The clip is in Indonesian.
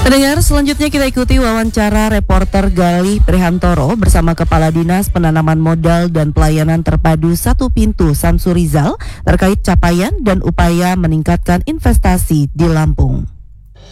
Pendengar, selanjutnya kita ikuti wawancara reporter Galih Prihantoro bersama Kepala Dinas Penanaman Modal dan Pelayanan Terpadu Satu Pintu Samsu Rizal terkait capaian dan upaya meningkatkan investasi di Lampung.